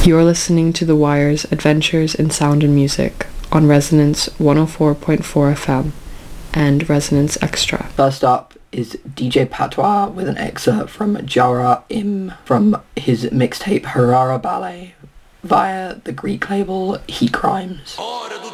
You're listening to The Wire's Adventures in Sound and Music on Resonance 104.4 FM and Resonance Extra. First up is DJ Patois with an excerpt from Jara Im from his mixtape Harara Ballet via the Greek label Heat Crimes.